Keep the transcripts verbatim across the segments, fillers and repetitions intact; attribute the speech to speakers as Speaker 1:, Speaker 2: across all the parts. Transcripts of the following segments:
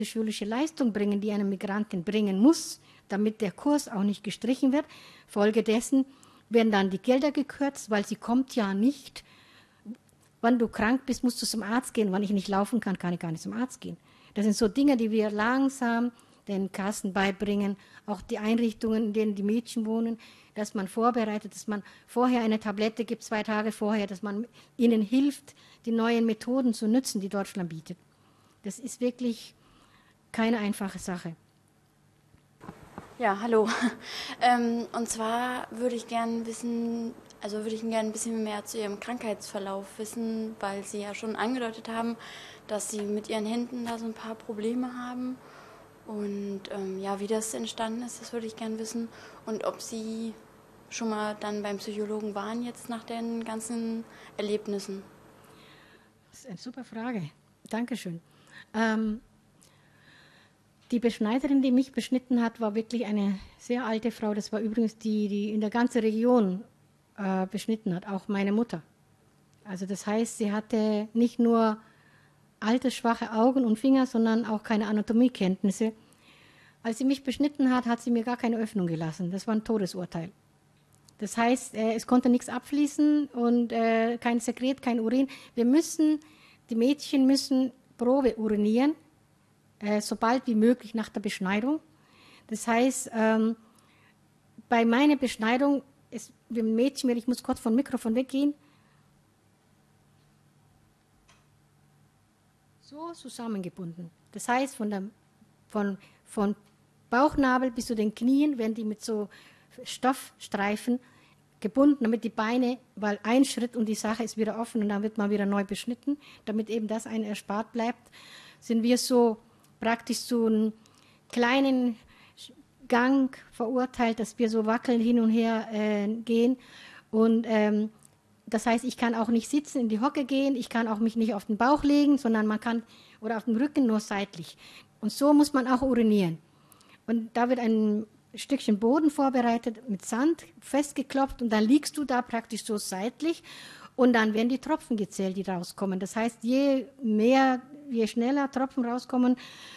Speaker 1: die schulische Leistung bringen, die eine Migrantin bringen muss, damit der Kurs auch nicht gestrichen wird. Folgedessen werden dann die Gelder gekürzt, weil sie kommt ja nicht. Wenn du krank bist, musst du zum Arzt gehen. Wenn ich nicht laufen kann, kann ich gar nicht zum Arzt gehen. Das sind so Dinge, die wir langsam den Kassen beibringen, auch die Einrichtungen, in denen die Mädchen wohnen, dass man vorbereitet, dass man vorher eine Tablette gibt, zwei Tage vorher, dass man ihnen hilft, die neuen Methoden zu nutzen, die Deutschland bietet. Das ist wirklich keine einfache Sache.
Speaker 2: Ja, hallo. Ähm, und zwar würde ich gerne wissen, also würde ich gerne ein bisschen mehr zu Ihrem Krankheitsverlauf wissen, weil Sie ja schon angedeutet haben, dass Sie mit Ihren Händen da so ein paar Probleme haben. Und ähm, ja, wie das entstanden ist, das würde ich gerne wissen. Und ob Sie schon mal dann beim Psychologen waren jetzt nach den ganzen Erlebnissen.
Speaker 1: Das ist eine super Frage. Dankeschön. Ähm, die Beschneiderin, die mich beschnitten hat, war wirklich eine sehr alte Frau. Das war übrigens die, die in der ganzen Region äh, beschnitten hat, auch meine Mutter. Also das heißt, sie hatte nicht nur alte, schwache Augen und Finger, sondern auch keine Anatomiekenntnisse. Als sie mich beschnitten hat, hat sie mir gar keine Öffnung gelassen. Das war ein Todesurteil. Das heißt, äh, es konnte nichts abfließen und äh, kein Sekret, kein Urin. Wir müssen, die Mädchen müssen Probe urinieren, äh, sobald wie möglich nach der Beschneidung. Das heißt, ähm, bei meiner Beschneidung, ist, dem Mädchen, ich muss kurz vom Mikrofon weggehen, so zusammengebunden. Das heißt, von, der, von, von Bauchnabel bis zu den Knien werden die mit so Stoffstreifen gebunden, damit die Beine, weil ein Schritt und die Sache ist wieder offen und dann wird man wieder neu beschnitten, damit eben das einem erspart bleibt, sind wir so praktisch so einen kleinen Gang verurteilt, dass wir so wackeln hin und her äh, gehen und ähm, das heißt, ich kann auch nicht sitzen, in die Hocke gehen, ich kann auch mich nicht auf den Bauch legen, sondern man kann, oder auf den Rücken nur seitlich. Und so muss man auch urinieren. Und da wird ein Stückchen Boden vorbereitet, mit Sand festgeklopft und dann liegst du da praktisch so seitlich und dann werden die Tropfen gezählt, die rauskommen. Das heißt, je mehr, je schneller Tropfen rauskommen,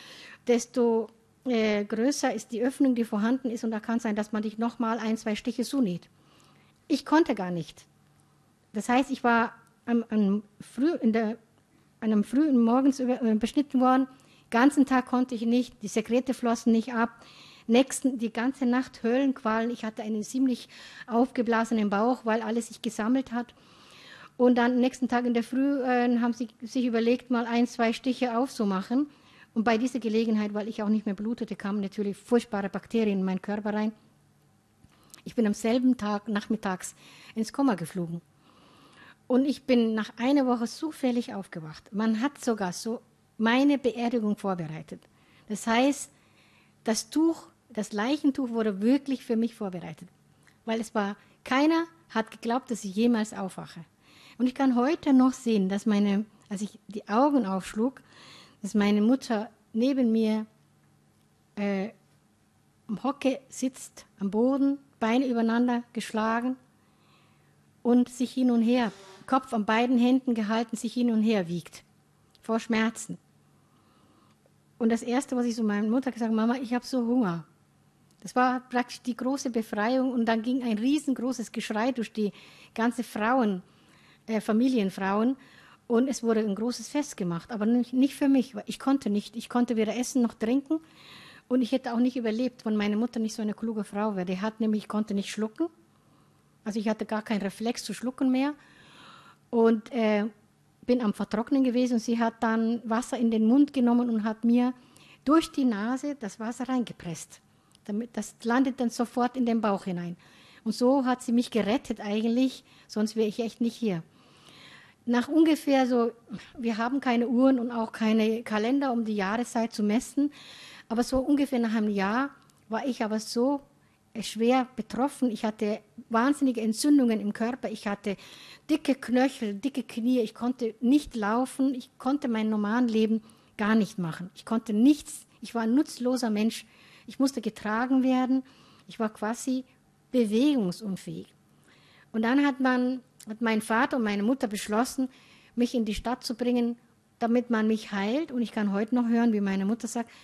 Speaker 1: desto äh, größer ist die Öffnung, die vorhanden ist und da kann es sein, dass man dich nochmal ein, zwei Stiche zunäht. Ich konnte gar nicht. Das heißt, ich war am, am früh, in der, an einem frühen Morgens über, äh, beschnitten worden. Den ganzen Tag konnte ich nicht, die Sekrete flossen nicht ab. Nächsten, die ganze Nacht Höllenqualen. Ich hatte einen ziemlich aufgeblasenen Bauch, weil alles sich gesammelt hat. Und dann am nächsten Tag in der Früh äh, haben sie sich überlegt, mal ein, zwei Stiche aufzumachen. Und bei dieser Gelegenheit, weil ich auch nicht mehr blutete, kamen natürlich furchtbare Bakterien in meinen Körper rein. Ich bin am selben Tag nachmittags ins Koma geflogen. Und ich bin nach einer Woche zufällig aufgewacht. Man hat sogar so meine Beerdigung vorbereitet. Das heißt, das Tuch, das Leichentuch wurde wirklich für mich vorbereitet. Weil es war, keiner hat geglaubt, dass ich jemals aufwache. Und ich kann heute noch sehen, dass meine, als ich die Augen aufschlug, dass meine Mutter neben mir äh, am Hocke sitzt, am Boden, Beine übereinander geschlagen und sich hin und her, Kopf an beiden Händen gehalten, sich hin und her wiegt, vor Schmerzen. Und das Erste, was ich zu meiner Mutter gesagt habe, Mama, ich habe so Hunger. Das war praktisch die große Befreiung und dann ging ein riesengroßes Geschrei durch die ganze Frauen, äh, Familienfrauen und es wurde ein großes Fest gemacht, aber nicht, nicht für mich, weil ich konnte nicht, ich konnte weder essen noch trinken und ich hätte auch nicht überlebt, wenn meine Mutter nicht so eine kluge Frau wäre. Die hat nämlich, ich konnte nicht schlucken, also ich hatte gar keinen Reflex zu schlucken mehr. Und äh, bin am Vertrocknen gewesen und sie hat dann Wasser in den Mund genommen und hat mir durch die Nase das Wasser reingepresst. Damit, das landet dann sofort in den Bauch hinein. Und so hat sie mich gerettet eigentlich, sonst wäre ich echt nicht hier. Nach ungefähr so, wir haben keine Uhren und auch keine Kalender, um die Jahreszeit zu messen, aber so ungefähr nach einem Jahr war ich aber so schwer betroffen. Ich hatte wahnsinnige Entzündungen im Körper. Ich hatte dicke Knöchel, dicke Knie. Ich konnte nicht laufen. Ich konnte mein normales Leben gar nicht machen. Ich konnte nichts. Ich war ein nutzloser Mensch. Ich musste getragen werden. Ich war quasi bewegungsunfähig. Und dann hat man, hat mein Vater und meine Mutter beschlossen, mich in die Stadt zu bringen, damit man mich heilt. Und ich kann heute noch hören, wie meine Mutter sagt,